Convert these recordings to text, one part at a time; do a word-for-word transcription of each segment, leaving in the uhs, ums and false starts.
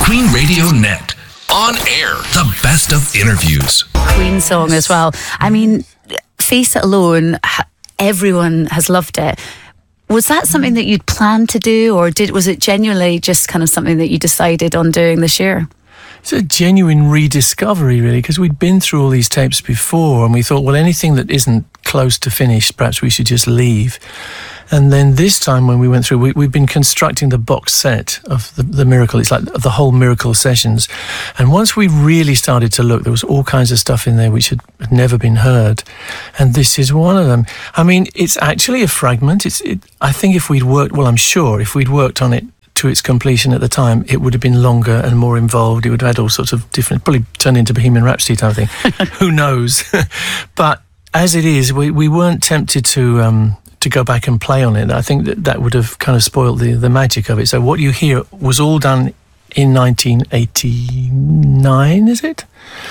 Queen Radio Net. On air, the best of interviews. Queen song as well. I mean, Face It Alone, everyone has loved it. Was that something that you'd planned to do, or did was it genuinely just kind of something that you decided on doing this year? It's a genuine rediscovery, really, because we'd been through all these tapes before and we thought, well, anything that isn't close to finished, perhaps we should just leave. And then this time when we went through, we, we've been constructing the box set of the, the Miracle. It's like the whole Miracle sessions. And once we really started to look, there was all kinds of stuff in there which had never been heard. And this is one of them. I mean, it's actually a fragment. It's. It, I think if we'd worked, well, I'm sure if we'd worked on it to its completion at the time, it would have been longer and more involved. It would have had all sorts of different, probably turned into Bohemian Rhapsody type thing. Who knows? But as it is, we, we weren't tempted to... Um, to go back and play on it. I think that that would have kind of spoiled the, the magic of it. So what you hear was all done in nineteen eighty-nine, is it?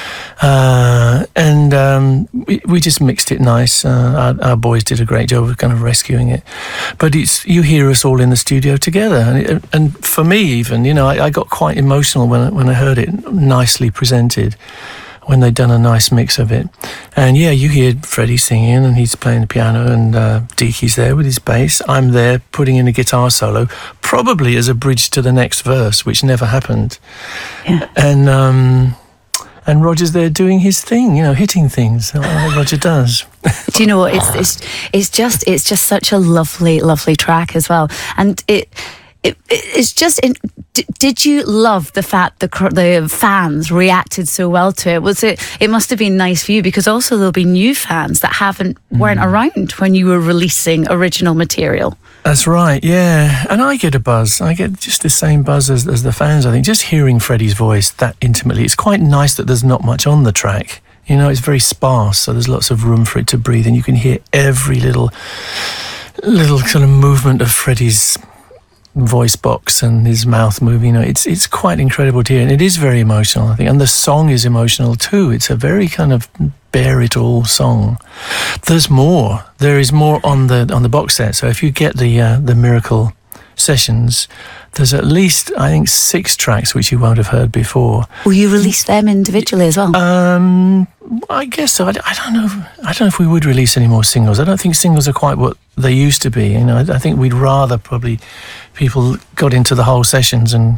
Uh, and um, we, we just mixed it nice. Uh, our, our boys did a great job of kind of rescuing it. But it's you hear us all in the studio together. And, it, and for me even, you know, I, I got quite emotional when I, when I heard it nicely presented, when they'd done a nice mix of it. And yeah, you hear Freddie singing and he's playing the piano and uh, Deaky's there with his bass. I'm there putting in a guitar solo, probably as a bridge to the next verse, which never happened. Yeah. And um, and Roger's there doing his thing, you know, hitting things like Roger does. Do you know what? It's, it's, it's, just, it's just such a lovely, lovely track as well. And it... It, it's just, in, d- did you love the fact the the fans reacted so well to it? Was it? It must have been nice for you, because also there'll be new fans that haven't weren't mm. around when you were releasing original material. That's right, yeah. And I get a buzz. I get just the same buzz as, as the fans, I think. Just hearing Freddie's voice that intimately. It's quite nice that there's not much on the track. You know, it's very sparse, so there's lots of room for it to breathe, and you can hear every little, little kind of movement of Freddie's voice box and his mouth moving. You know, it's it's quite incredible to hear, and it is very emotional, I think. And the song is emotional too. It's a very kind of bare it all song. There's more. There is more on the on the box set. So if you get the uh, the Miracle sessions, there's at least, I think, six tracks which you won't have heard before. Will you release them individually as well? Um, I guess so. I, I don't know. If, I don't know if we would release any more singles. I don't think singles are quite what they used to be. You know, I, I think we'd rather probably people got into the whole sessions. And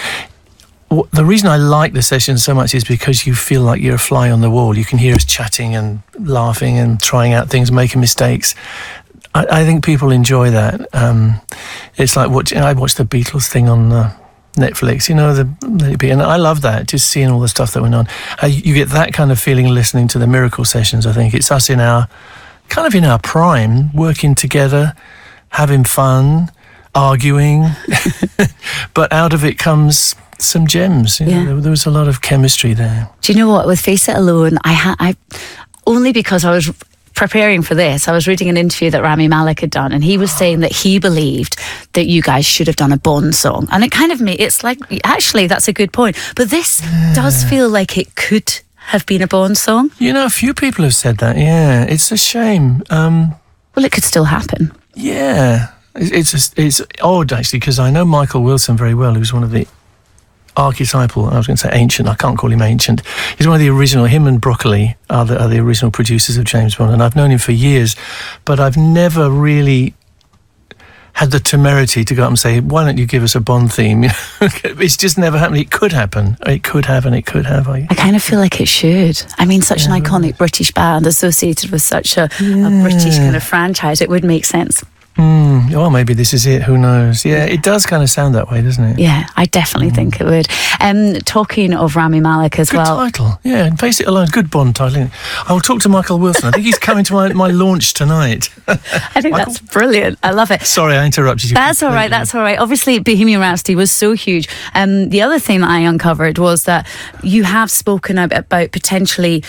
w- the reason I like the sessions so much is because you feel like you're a fly on the wall. You can hear us chatting and laughing and trying out things, making mistakes. I, I think people enjoy that. Um, it's like watching. I watched the Beatles thing on uh, Netflix. You know, the, the and I love that. Just seeing all the stuff that went on. Uh, you get that kind of feeling listening to the Miracle sessions. I think it's us in our kind of in our prime, working together, having fun, arguing, but out of it comes some gems. You know, yeah. there, there was a lot of chemistry there. Do you know what? With Face It Alone, I had I only because I was preparing for this, I was reading an interview that Rami Malek had done, and he was saying that he believed that you guys should have done a Bond song. And it kind of made, it's like, actually, that's a good point. But this yeah. does feel like it could have been a Bond song. You know, a few people have said that, yeah. It's a shame. Um, well, it could still happen. Yeah. It's, it's, it's odd, actually, because I know Michael Wilson very well, who's one of the archetypal, I was going to say ancient, I can't call him ancient. He's one of the original, him and Broccoli are the, are the original producers of James Bond, and I've known him for years, but I've never really had the temerity to go up and say, why don't you give us a Bond theme? It's just never happened. It could happen. It could have, and it could have. I, I kind of feel like it should. I mean, such yeah. an iconic British band associated with such a, yeah. a British kind of franchise, it would make sense. Mm, well, maybe this is it. Who knows? Yeah, it does kind of sound that way, doesn't it? Yeah, I definitely mm. think it would. Um, talking of Rami Malek as good well. Good title. Yeah, and Face It Alone. Good Bond title. I'll talk to Michael Wilson. I think he's coming to my, my launch tonight. I think Michael? That's brilliant. I love it. Sorry, I interrupted you. That's all right. That's all right. Obviously, Bohemian Rhapsody was so huge. Um, the other thing that I uncovered was that you have spoken about, about potentially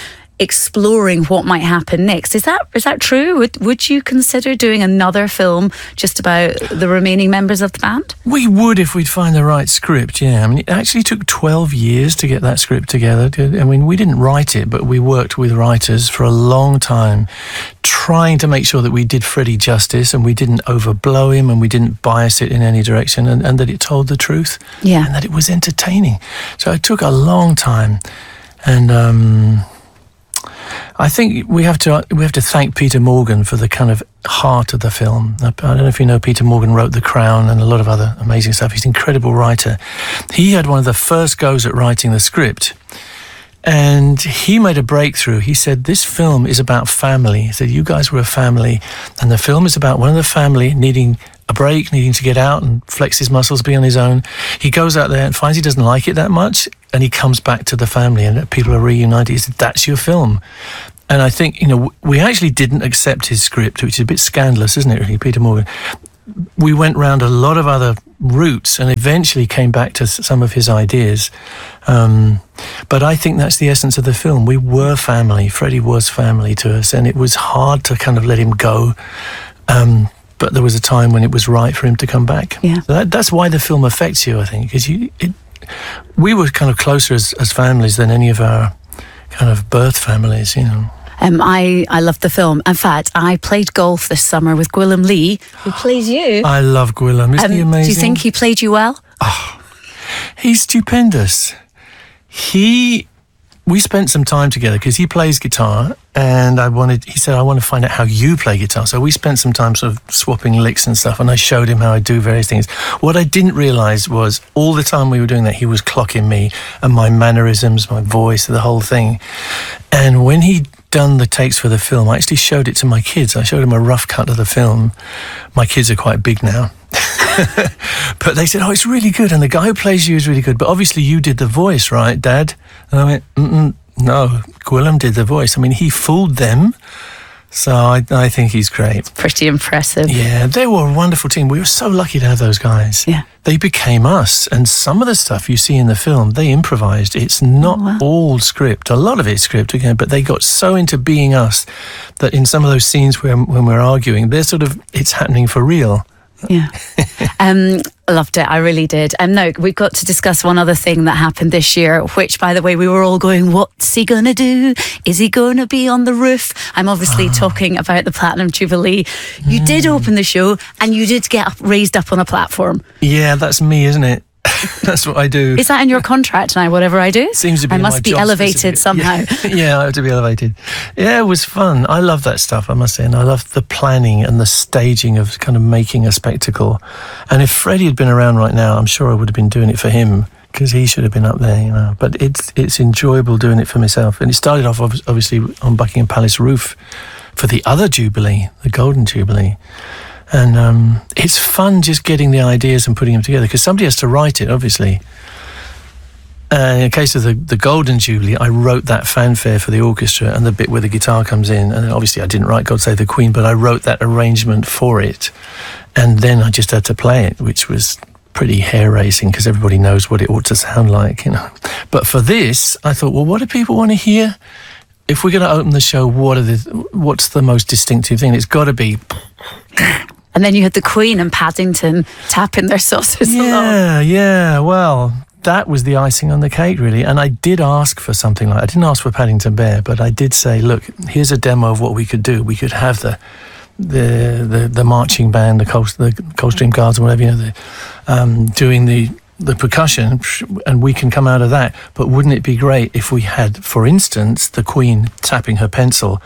exploring what might happen next. Is that is that true? Would would you consider doing another film just about the remaining members of the band? We would if we'd find the right script, yeah. I mean, it actually took twelve years to get that script together. I mean, we didn't write it, but we worked with writers for a long time, trying to make sure that we did Freddie justice and we didn't overblow him and we didn't bias it in any direction, and, and that it told the truth, yeah, and that it was entertaining. So it took a long time, and um, I think we have to we have to thank Peter Morgan for the kind of heart of the film. I don't know if you know, Peter Morgan wrote The Crown and a lot of other amazing stuff. He's an incredible writer. He had one of the first goes at writing the script, and he made a breakthrough. He said, this film is about family. He said, you guys were a family, and the film is about one of the family needing a break, needing to get out and flex his muscles, be on his own. He goes out there and finds he doesn't like it that much, and he comes back to the family, and people are reunited. He said, that's your film. And I think, you know, we actually didn't accept his script, which is a bit scandalous, isn't it, really, Peter Morgan? We went round a lot of other routes and eventually came back to some of his ideas. Um, but I think that's the essence of the film. We were family. Freddie was family to us, and it was hard to kind of let him go. Um, but there was a time when it was right for him to come back. Yeah. So that, that's why the film affects you, I think, because you, it, we were kind of closer as, as families than any of our kind of birth families, you know. Um, I, I loved the film. In fact, I played golf this summer with Gwilym Lee, who plays you. I love Gwilym. Isn't um, he amazing? Do you think he played you well? Oh, he's stupendous. He, we spent some time together because he plays guitar, and I wanted, he said, I want to find out how you play guitar. So we spent some time sort of swapping licks and stuff, and I showed him how I do various things. What I didn't realise was all the time we were doing that, he was clocking me and my mannerisms, my voice, the whole thing. And when he done the takes for the film, I actually showed it to my kids. I showed them a rough cut of the film. My kids are quite big now. But they said, oh, it's really good, and the guy who plays you is really good, but obviously you did the voice, right, Dad? And I went, Mm-mm, no, Gwilym did the voice. I mean, he fooled them. So I, I think he's great. Pretty impressive. Yeah, they were a wonderful team. We were so lucky to have those guys. Yeah. They became us, and some of the stuff you see in the film, they improvised. It's not oh, wow. all script. A lot of it's script, again, but they got so into being us that in some of those scenes where when we're arguing, they're sort of, it's happening for real. Yeah. um, loved it. I really did. And no, we've got to discuss one other thing that happened this year, which, by the way, we were all going, what's he going to do? Is he going to be on the roof? I'm obviously oh. talking about the Platinum Jubilee. You mm. did open the show and you did get up, raised up on a platform. Yeah, that's me, isn't it? That's what I do. Is that in your contract now, whatever I do? Seems to be. I must my be job elevated specific. somehow. Yeah. yeah, I have to be elevated. Yeah, it was fun. I love that stuff, I must say. And I love the planning and the staging of kind of making a spectacle. And if Freddie had been around right now, I'm sure I would have been doing it for him, because he should have been up there, you know. But it's it's enjoyable doing it for myself. And it started off obviously on Buckingham Palace roof for the other Jubilee, the Golden Jubilee. And um, it's fun just getting the ideas and putting them together, because somebody has to write it, obviously. Uh, in the case of the, the Golden Jubilee, I wrote that fanfare for the orchestra and the bit where the guitar comes in. And then obviously I didn't write God Save the Queen, but I wrote that arrangement for it. And then I just had to play it, which was pretty hair-raising because everybody knows what it ought to sound like, you know. But for this, I thought, well, what do people want to hear? If we're going to open the show, what are the what's the most distinctive thing? It's got to be... And then you had the Queen and Paddington tapping their saucers yeah, along. Yeah, yeah. Well, that was the icing on the cake, really. And I did ask for something like... I didn't ask for Paddington Bear, but I did say, look, here's a demo of what we could do. We could have the the the, the marching band, the, Cold, the Coldstream Guards or whatever, you know, the, um, doing the, the percussion, and we can come out of that. But wouldn't it be great if we had, for instance, the Queen tapping her pencil...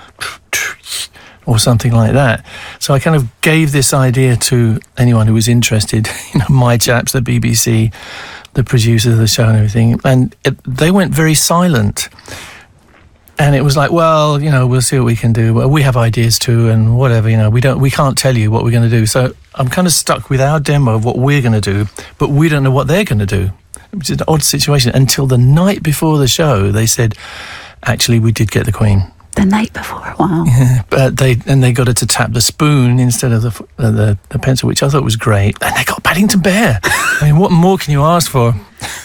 or something like that. So I kind of gave this idea to anyone who was interested, you know, my chaps, the B B C, the producers of the show and everything, and it, they went very silent. And it was like, well, you know, we'll see what we can do. Well, we have ideas too, and whatever, you know, we don't, we can't tell you what we're going to do. So I'm kind of stuck with our demo of what we're going to do, but we don't know what they're going to do, which is an odd situation. Until the night before the show, they said, actually, we did get the Queen. The night before, wow. Yeah, but they and they got her to tap the spoon instead of the, uh, the the pencil, which I thought was great. And they got Paddington Bear. I mean, what more can you ask for?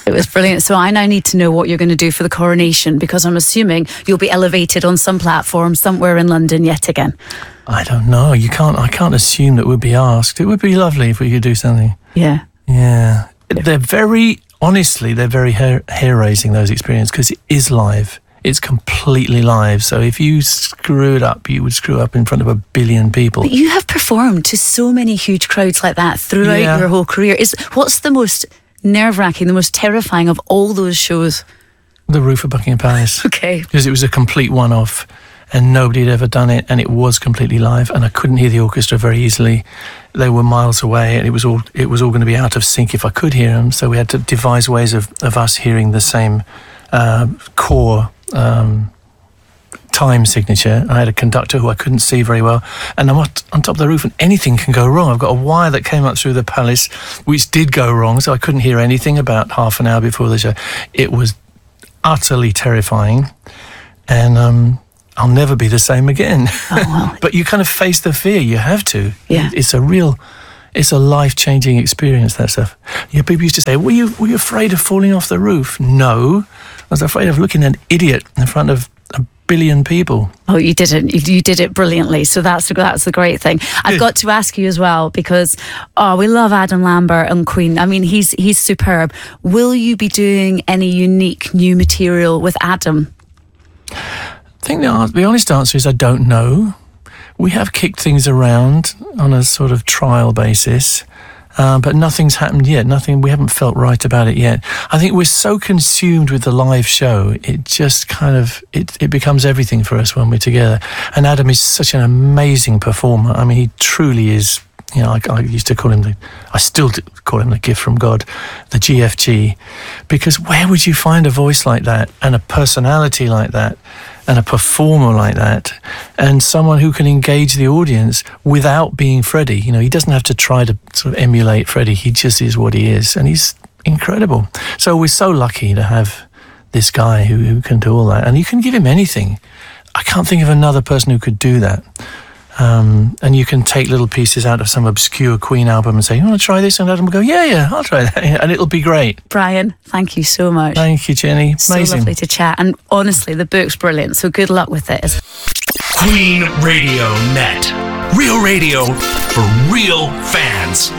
It was brilliant. So I now need to know what you're going to do for the coronation, because I'm assuming you'll be elevated on some platform somewhere in London yet again. I don't know. You can't. I can't assume that we'd be asked. It would be lovely if we could do something. Yeah. Yeah. They're very, honestly, they're very hair, hair-raising, those experiences, because it is live. It's completely live. So if you screw it up, you would screw up in front of a billion people. But you have performed to so many huge crowds like that throughout Yeah. your whole career. Is what's the most nerve-wracking, the most terrifying of all those shows? The roof of Buckingham Palace. Okay. Because it was a complete one-off and nobody had ever done it, and it was completely live, and I couldn't hear the orchestra very easily. They were miles away, and it was all it was all going to be out of sync if I could hear them, so we had to devise ways of, of us hearing the same uh, core um, time signature. I had a conductor who I couldn't see very well, and I'm up on top of the roof, and anything can go wrong. I've got a wire that came up through the palace, which did go wrong, so I couldn't hear anything about half an hour before the show. It was utterly terrifying, and um, I'll never be the same again. Oh, well. But you kind of face the fear. You have to. Yeah. It's a real, it's a life-changing experience, that stuff. Yeah, people used to say, were you, were you afraid of falling off the roof? No. I was afraid of looking an idiot in front of a billion people. Oh, you didn't. You, you did it brilliantly. So that's that's the great thing. I've got to ask you as well, because oh, we love Adam Lambert and Queen. I mean, he's he's superb. Will you be doing any unique new material with Adam? I think the, the honest answer is I don't know. We have kicked things around on a sort of trial basis, uh, but nothing's happened yet. Nothing. We haven't felt right about it yet. I think we're so consumed with the live show, it just kind of it, it becomes everything for us when we're together. And Adam is such an amazing performer. I mean, he truly is. You know, I, I used to call him the, I still do call him the gift from God, the G F G, because where would you find a voice like that, and a personality like that, and a performer like that, and someone who can engage the audience without being Freddie? You know, he doesn't have to try to sort of emulate Freddie. He just is what he is, and he's incredible. So we're so lucky to have this guy who, who can do all that, and you can give him anything. I can't think of another person who could do that. Um, and you can take little pieces out of some obscure Queen album and say, you want to try this? And Adam will go, yeah, yeah, I'll try that. And it'll be great. Brian, thank you so much. Thank you, Jenny. Amazing. So lovely to chat. And honestly, the book's brilliant. So good luck with it. Queen Radio Net. Real radio for real fans.